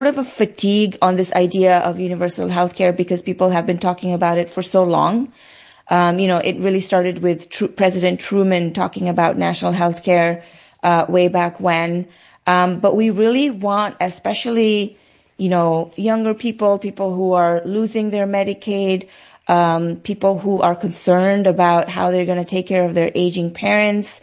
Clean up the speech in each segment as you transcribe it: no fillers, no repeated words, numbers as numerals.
of a fatigue on this idea of universal healthcare because people have been talking about it for so long. It really started with President Truman talking about national healthcare way back when. But we really want, especially, younger people who are losing their Medicaid, people who are concerned about how they're going to take care of their aging parents,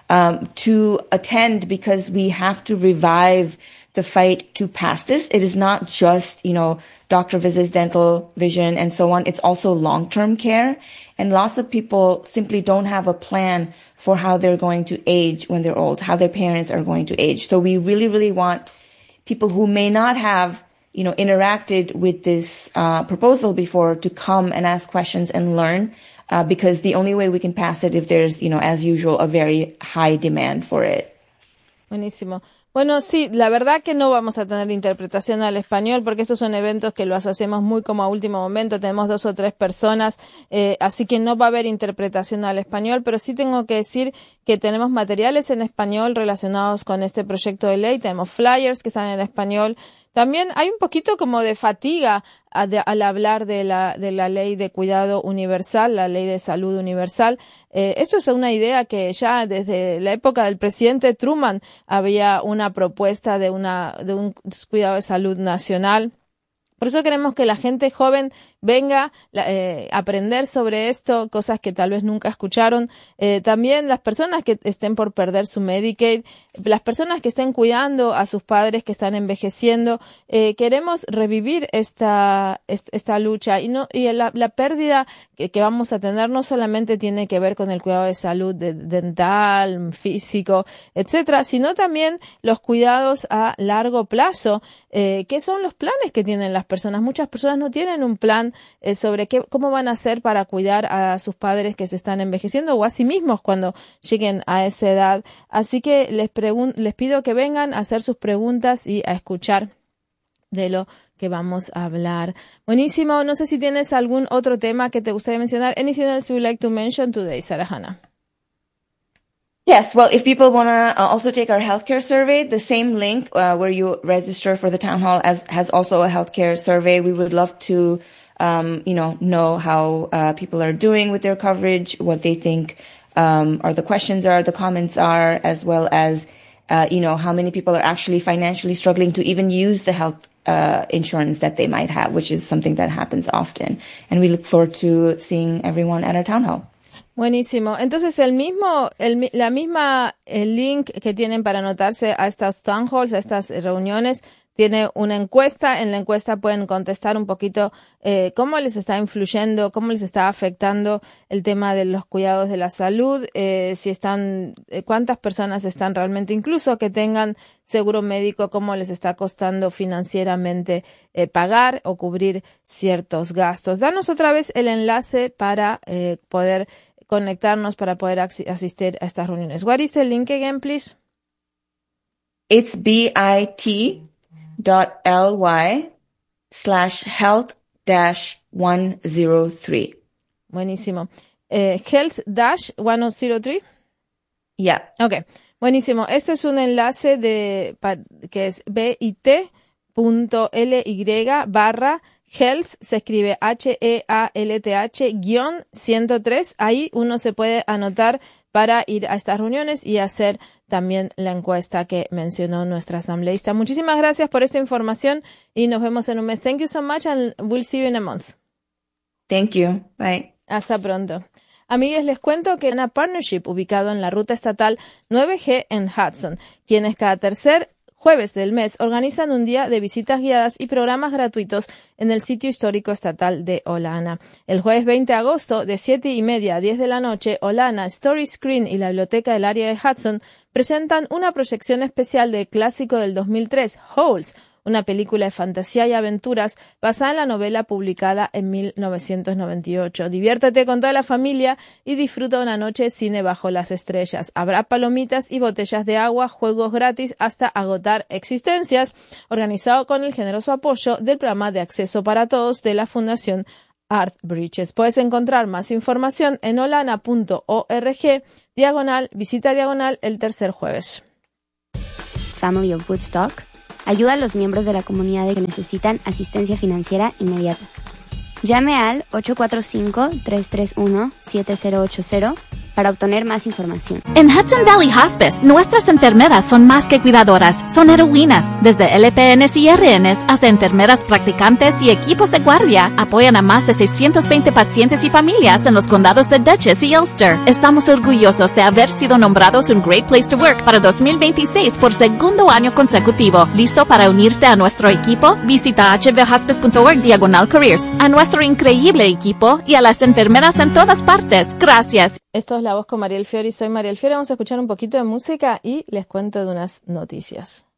to attend, because we have to revive the fight to pass this. It is not just, doctor visits, dental, vision, and so on. It's also long-term care. And lots of people simply don't have a plan for how they're going to age when they're old, how their parents are going to age. So we really, really want people who may not have, interacted with this proposal before to come and ask questions and learn, because the only way we can pass it if there's, as usual, a very high demand for it. Buenísimo. Bueno, sí, la verdad que no vamos a tener interpretación al español porque estos son eventos que los hacemos muy como a último momento, tenemos 2 o 3 personas, así que no va a haber interpretación al español, pero sí tengo que decir que tenemos materiales en español relacionados con este proyecto de ley, tenemos flyers que están en español. También hay un poquito como de fatiga al hablar de la ley de cuidado universal, la ley de salud universal. Esto es una idea que ya desde la época del presidente Truman había una propuesta de un cuidado de salud nacional. Por eso queremos que la gente joven venga a aprender sobre esto, cosas que tal vez nunca escucharon. También las personas que estén por perder su Medicaid, las personas que estén cuidando a sus padres que están envejeciendo. Queremos revivir esta lucha y la pérdida que vamos a tener no solamente tiene que ver con el cuidado de salud dental, físico, etcétera, sino también los cuidados a largo plazo, que son los planes que tienen las personas. Muchas personas no tienen un plan sobre cómo van a hacer para cuidar a sus padres que se están envejeciendo o a sí mismos cuando lleguen a esa edad. Así que les pido que vengan a hacer sus preguntas y a escuchar de lo que vamos a hablar. Buenísimo. No sé si tienes algún otro tema que te gustaría mencionar. Anything else you would like to mention today, Sarah Hannah? Yes, well, if people want to also take our healthcare survey, the same link where you register for the town hall has also a healthcare survey. We would love to, know how people are doing with their coverage, what they think are the questions are, the comments are, as well as, how many people are actually financially struggling to even use the health insurance that they might have, which is something that happens often. And we look forward to seeing everyone at our town hall. Buenísimo. Entonces el link que tienen para anotarse a estas town halls, a estas reuniones, tiene una encuesta. En la encuesta pueden contestar un poquito cómo les está influyendo, cómo les está afectando el tema de los cuidados de la salud, cuántas personas están realmente, incluso que tengan seguro médico, cómo les está costando financieramente pagar o cubrir ciertos gastos. Danos otra vez el enlace para poder conectarnos, para poder asistir a estas reuniones. What is the link again, please? It's bit.ly/health-103. Buenísimo. Health-103? Yeah. Okay. Buenísimo. Esto es un enlace que es bit.ly/health, se escribe HEALTH-103. Ahí uno se puede anotar para ir a estas reuniones y hacer también la encuesta que mencionó nuestra asambleísta. Muchísimas gracias por esta información y nos vemos en un mes. Thank you so much and we'll see you in a month. Thank you. Bye. Hasta pronto. Amigos, les cuento que una partnership ubicado en la ruta estatal 9G en Hudson, quienes cada tercer jueves del mes organizan un día de visitas guiadas y programas gratuitos en el sitio histórico estatal de Olana. El jueves 20 de agosto, de 7:30 a 10 de la noche, Olana, Story Screen y la Biblioteca del Área de Hudson presentan una proyección especial del clásico del 2003, Holes, una película de fantasía y aventuras basada en la novela publicada en 1998. Diviértete con toda la familia y disfruta una noche de cine bajo las estrellas. Habrá palomitas y botellas de agua, juegos gratis hasta agotar existencias, organizado con el generoso apoyo del programa de acceso para todos de la Fundación Art Bridges. Puedes encontrar más información en olana.org/visita el tercer jueves. Family of Woodstock, Ayuda a los miembros de la comunidad que necesitan asistencia financiera inmediata. Llame al 845-331-7080 para obtener más información. En Hudson Valley Hospice, nuestras enfermeras son más que cuidadoras, son heroínas. Desde LPNs y RNs hasta enfermeras practicantes y equipos de guardia, apoyan a más de 620 pacientes y familias en los condados de Dutchess y Ulster. Estamos orgullosos de haber sido nombrados un Great Place to Work para 2026 por segundo año consecutivo. ¿Listo para unirte a nuestro equipo? Visita hvhospice.org/careers. A nuestro increíble equipo y a las enfermeras en todas partes. Gracias. Esto es La Voz con Mariel Fiori. Soy Mariel Fiori. Vamos a escuchar un poquito de música y les cuento de unas noticias.